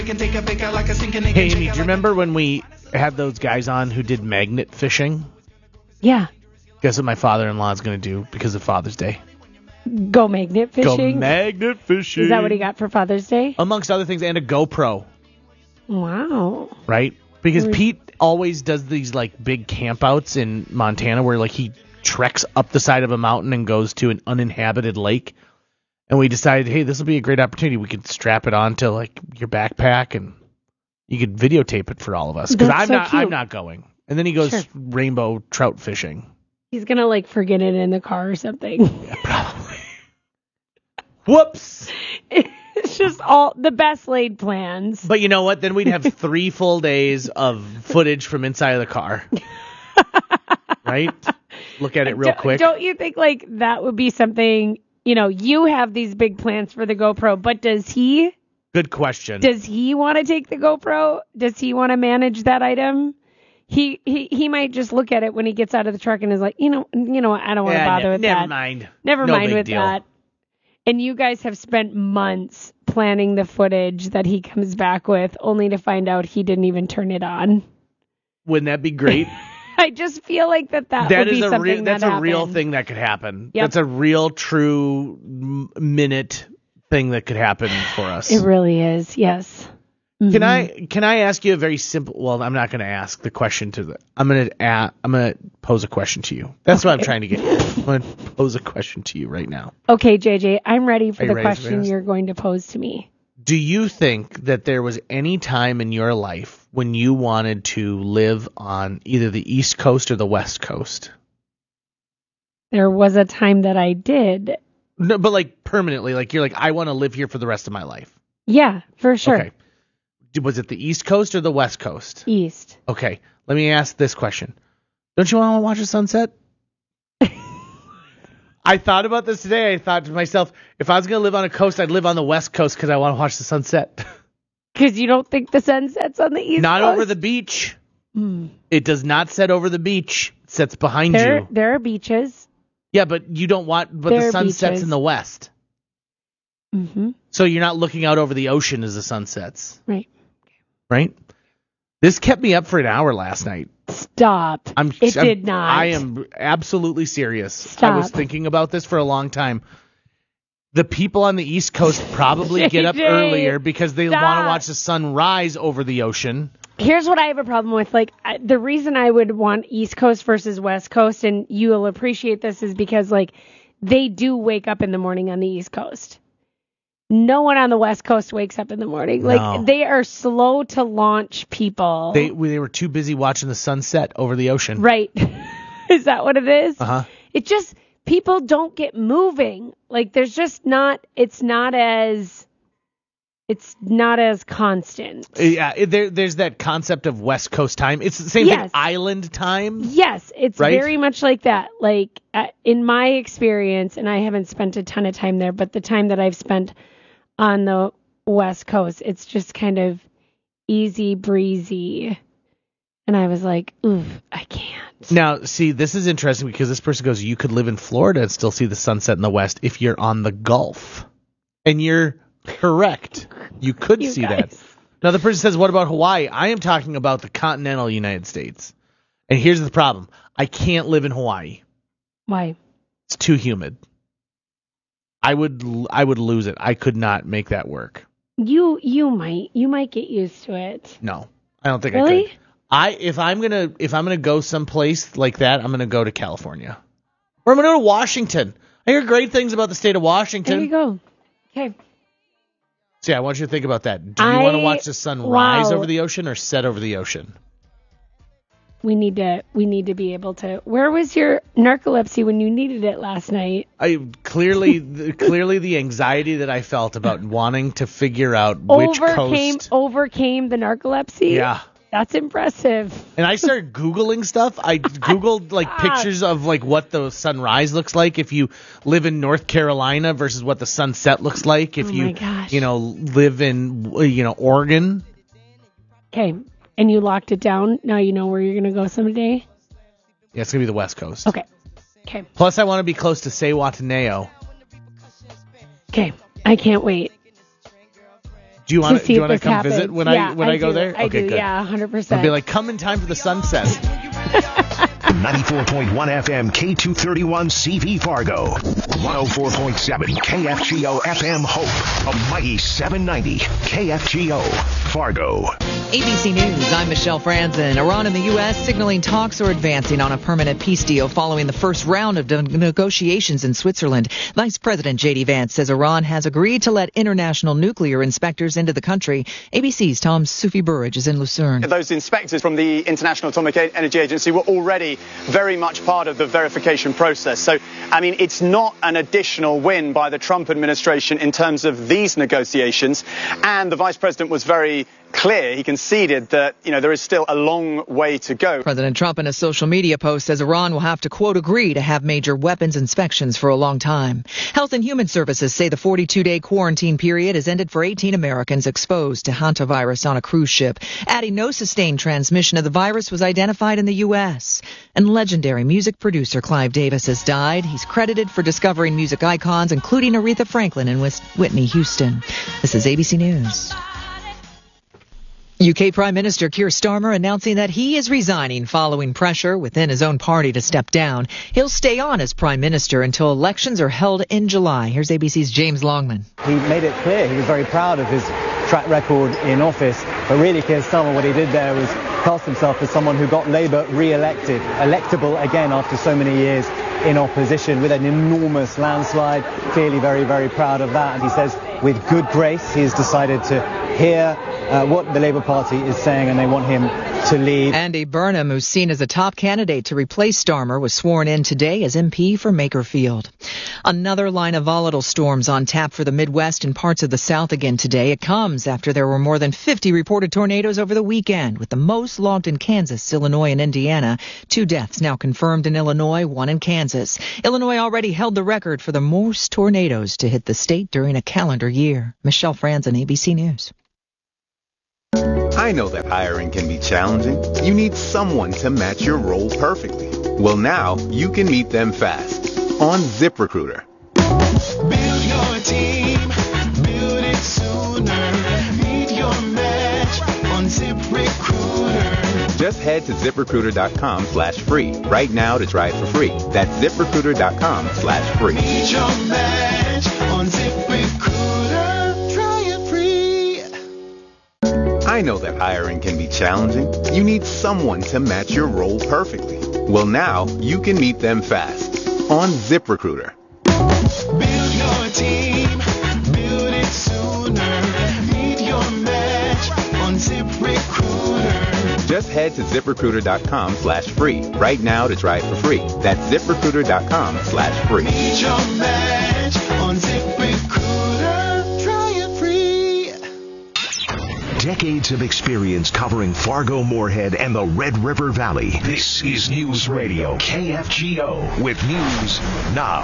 Hey, Amy, do you remember when we had those guys on who did magnet fishing? Yeah. Guess what my father-in-law is going to do because of Father's Day? Go magnet fishing? Go magnet fishing. Is that what he got for Father's Day? Amongst other things, and a GoPro. Wow. Right? Because Pete always does these like big campouts in Montana where like he treks up the side of a mountain and goes to an uninhabited lake. And we decided, hey, this will be a great opportunity. We could strap it onto like your backpack and you could videotape it for all of us. Because I'm not going. And then he goes rainbow trout fishing. He's gonna like forget it in the car or something. Yeah, probably. Whoops. It's just all the best laid plans. But you know what? Then we'd have 3 full days of footage from inside of the car. Right? Look at it real quick. Don't you think like that would be something? You know, you have these big plans for the GoPro, but does he? Good question. Does he want to take the GoPro? Does he want to manage that item? He might just look at it when he gets out of the truck and is like, you know, I don't want to bother with that. Never mind. Never No mind big with deal. that. And you guys have spent months planning the footage that he comes back with, only to find out he didn't even turn it on. Wouldn't that be great? I just feel like that would be something that's that a real happened. thing that could happen. Yep. That's a real, true minute thing that could happen for us. It really is. Yes. Mm-hmm. Can I ask you a very simple? Well, I'm not going to ask the question to the. I'm going to pose a question to you. That's what I'm trying to get. I'm going to pose a question to you right now. Okay, JJ, I'm ready for the ready question you're going to pose to me. Do you think that there was any time in your life when you wanted to live on either the East Coast or the West Coast? There was a time that I did. No, but like permanently, like you're like, I want to live here for the rest of my life. Yeah, for sure. Okay. Was it the East Coast or the West Coast? East. Okay. Let me ask this question. Don't you want to watch a sunset? I thought about this today. I thought to myself, if I was going to live on a coast, I'd live on the West Coast because I want to watch the sunset. Because you don't think the sun sets on the East Not Coast? over the beach. It does not set over the beach. It sets behind you. There are beaches. Yeah, but you don't want. But There the are sun sets beaches. in the west. Mm-hmm. So you're not looking out over the ocean as the sun sets. Right. Right? This kept me up for an hour last night. Stop. It did not. I am absolutely serious. Stop. I was thinking about this for a long time. The people on the East Coast probably get up JJ, earlier because they want to stop. watch the sun rise over the ocean. Here's what I have a problem with. Like, the reason I would want East Coast versus West Coast, and you'll appreciate this, is because, like, they do wake up in the morning on the East Coast. No one on the West Coast wakes up in the morning. Like, No. they are slow to launch people. They were too busy watching the sunset over the ocean. Right. Is that what it is? Uh-huh. It just, people don't get moving. Like, there's just not, it's not as constant. Yeah, there's that concept of West Coast time. It's the same thing, island time. Yes, it's right? very much like that. Like, in my experience, and I haven't spent a ton of time there, but the time that I've spent on the West Coast, it's just kind of easy breezy. And I was like, ooh, I can't. Now, see, this is interesting because this person goes, you could live in Florida and still see the sunset in the west if you're on the Gulf. And you're correct. You could see that. Now, the person says, what about Hawaii? I am talking about the continental United States. And here's the problem. I can't live in Hawaii. Why? It's too humid. I would lose it. I could not make that work. You might get used to it. No, I don't think Really? I could. If I'm gonna go someplace like that, I'm gonna go to California, or I'm gonna go to Washington. I hear great things about the state of Washington. There you go. Okay. So yeah, I want you to think about that. Do you want to watch the sun rise over the ocean or set over the ocean? We need to be able to. Where was your narcolepsy when you needed it last night? Clearly the anxiety that I felt about wanting to figure out which coast overcame the narcolepsy. Yeah. That's impressive. And I started Googling stuff. I Googled like pictures of like what the sunrise looks like if you live in North Carolina versus what the sunset looks like if you live in Oregon. Okay. And you locked it down. Now you know where you're going to go someday? Yeah, it's going to be the West Coast. Okay. Plus, I want to be close to Sewataneo. Okay. I can't wait. Do you want to see to if this come happens. visit when I go there? I Okay, do. good. Yeah, 100%. I'll be like, come in time for the sunset. 94.1 FM K231 CV Fargo. 104.7 KFGO FM Hope. A mighty 790 KFGO Fargo. ABC News, I'm Michelle Franzen. Iran and the U.S. signaling talks are advancing on a permanent peace deal following the first round of negotiations in Switzerland. Vice President J.D. Vance says Iran has agreed to let international nuclear inspectors into the country. ABC's Tom Sufi Burridge is in Lucerne. Those inspectors from the International Atomic Energy Agency were already very much part of the verification process. So, I mean, it's not an additional win by the Trump administration in terms of these negotiations. And the Vice President was very clear. He conceded that, there is still a long way to go. President Trump in a social media post says Iran will have to, quote, agree to have major weapons inspections for a long time. Health and Human Services say the 42-day quarantine period has ended for 18 Americans exposed to hantavirus on a cruise ship, adding no sustained transmission of the virus was identified in the U.S. And legendary music producer Clive Davis has died. He's credited for discovering music icons, including Aretha Franklin and Whitney Houston. This is ABC News. UK Prime Minister Keir Starmer announcing that he is resigning following pressure within his own party to step down. He'll stay on as Prime Minister until elections are held in July. Here's ABC's James Longman. He made it clear he was very proud of his track record in office, but really Keir Starmer, what he did there was cast himself as someone who got Labour re-elected, electable again after so many years in opposition with an enormous landslide. Clearly very, very proud of that. And he says with good grace he has decided to hear what the Labour Party is saying, and they want him to lead. Andy Burnham, who's seen as a top candidate to replace Starmer, was sworn in today as MP for Makerfield. Another line of volatile storms on tap for the Midwest and parts of the South again today. It comes after there were more than 50 reported tornadoes over the weekend, with the most logged in Kansas, Illinois, and Indiana. 2 deaths now confirmed in Illinois, 1 in Kansas. Illinois already held the record for the most tornadoes to hit the state during a calendar year. Michelle Franzen, ABC News. I know that hiring can be challenging. You need someone to match your role perfectly. Well, now you can meet them fast on ZipRecruiter. Build your team, build it sooner. Meet your match on ZipRecruiter. Just head to ZipRecruiter.com/free right now to try it for free. That's ZipRecruiter.com/free. Meet your match on ZipRecruiter. Try it free. I know that hiring can be challenging. You need someone to match your role perfectly. Well, now you can meet them fast on ZipRecruiter. Build your team, build it sooner. Meet your match on ZipRecruiter. Just head to ZipRecruiter.com/free right now to try it for free. That's ZipRecruiter.com/free. Meet your match on ZipRecruiter. Try it free. Decades of experience covering Fargo, Moorhead, and the Red River Valley. This is News Radio KFGO with news now.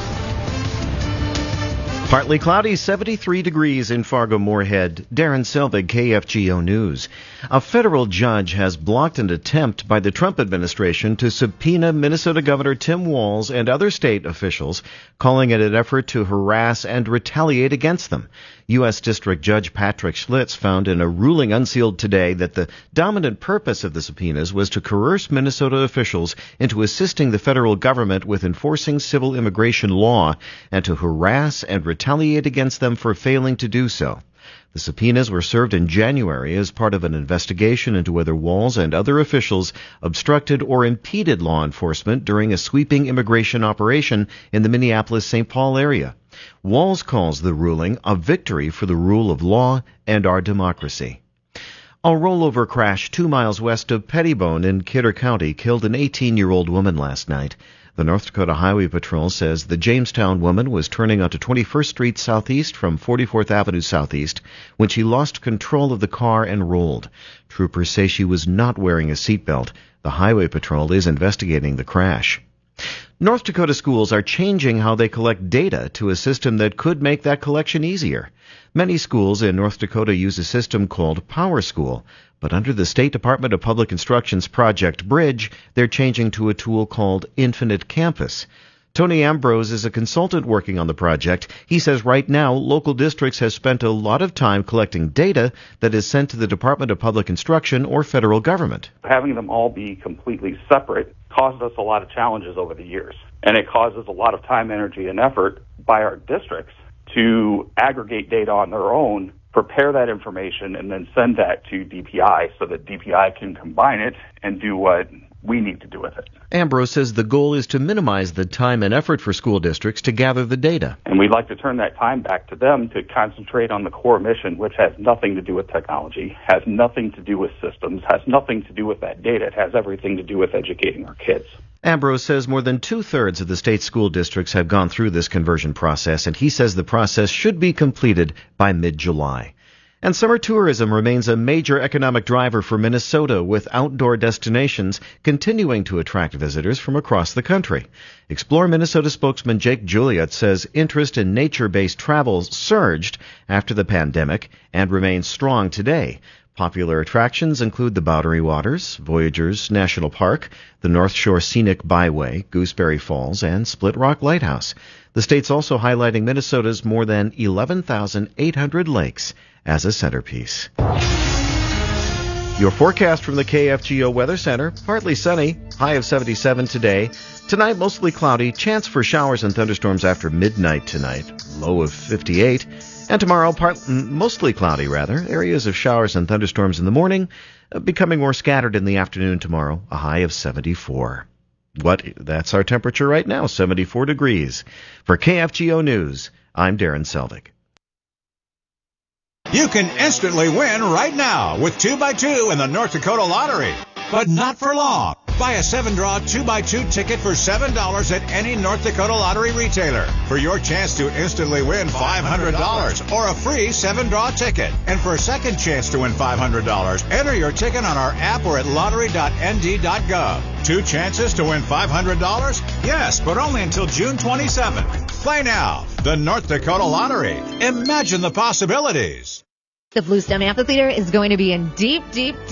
Partly cloudy, 73 degrees in Fargo, Moorhead. Darren Selvig, KFGO News. A federal judge has blocked an attempt by the Trump administration to subpoena Minnesota Governor Tim Walz and other state officials, calling it an effort to harass and retaliate against them. U.S. District Judge Patrick Schlitz found in a ruling unsealed today that the dominant purpose of the subpoenas was to coerce Minnesota officials into assisting the federal government with enforcing civil immigration law and to harass and retaliate against them for failing to do so. The subpoenas were served in January as part of an investigation into whether Walz and other officials obstructed or impeded law enforcement during a sweeping immigration operation in the Minneapolis-St. Paul area. Walz calls the ruling a victory for the rule of law and our democracy. A rollover crash 2 miles west of Pettibone in Kidder County killed an 18-year-old woman last night. The North Dakota Highway Patrol says the Jamestown woman was turning onto 21st Street Southeast from 44th Avenue Southeast when she lost control of the car and rolled. Troopers say she was not wearing a seatbelt. The Highway Patrol is investigating the crash. North Dakota schools are changing how they collect data to a system that could make that collection easier. Many schools in North Dakota use a system called PowerSchool, but under the State Department of Public Instruction's Project Bridge, they're changing to a tool called Infinite Campus. Tony Ambrose is a consultant working on the project. He says right now, local districts have spent a lot of time collecting data that is sent to the Department of Public Instruction or federal government. Having them all be completely separate caused us a lot of challenges over the years. And it causes a lot of time, energy, and effort by our districts to aggregate data on their own, prepare that information, and then send that to DPI so that DPI can combine it and do what we need to do with it. Ambrose says the goal is to minimize the time and effort for school districts to gather the data. And we'd like to turn that time back to them to concentrate on the core mission, which has nothing to do with technology, has nothing to do with systems, has nothing to do with that data. It has everything to do with educating our kids. Ambrose says more than 2/3 of the state school districts have gone through this conversion process, and he says the process should be completed by mid-July. And summer tourism remains a major economic driver for Minnesota, with outdoor destinations continuing to attract visitors from across the country. Explore Minnesota spokesman Jake Juliet says interest in nature-based travel surged after the pandemic and remains strong today. Popular attractions include the Boundary Waters, Voyageurs National Park, the North Shore Scenic Byway, Gooseberry Falls, and Split Rock Lighthouse. The state's also highlighting Minnesota's more than 11,800 lakes as a centerpiece. Your forecast from the KFGO Weather Center: partly sunny, high of 77 today. Tonight, mostly cloudy, chance for showers and thunderstorms after midnight tonight, low of 58. And tomorrow, mostly cloudy, areas of showers and thunderstorms in the morning, becoming more scattered in the afternoon tomorrow, a high of 74. That's our temperature right now, 74 degrees. For KFGO News, I'm Darren Selvig. You can instantly win right now with 2x2 in the North Dakota Lottery. But not for long. Buy a 7-draw 2x2 ticket for $7 at any North Dakota Lottery retailer for your chance to instantly win $500 or a free 7-draw ticket. And for a second chance to win $500, enter your ticket on our app or at lottery.nd.gov. 2 chances to win $500? Yes, but only until June 27th. Play now. The North Dakota Lottery. Imagine the possibilities. The Bluestem Amphitheater is going to be in deep